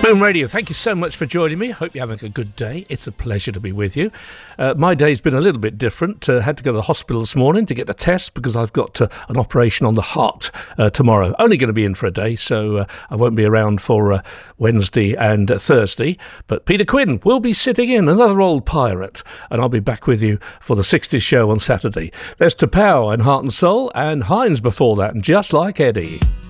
Boom Radio, thank you so much for joining me. Hope you're having a good day. It's a pleasure to be with you. My day's been a little bit different. Had to go to the hospital this morning to get a test because I've got an operation on the heart tomorrow. Only going to be in for a day, so I won't be around for Wednesday and Thursday. But Peter Quinn will be sitting in, another old pirate, and I'll be back with you for the 60s show on Saturday. There's Tapao and Heart and Soul, and Hines before that, and Just Like Eddie.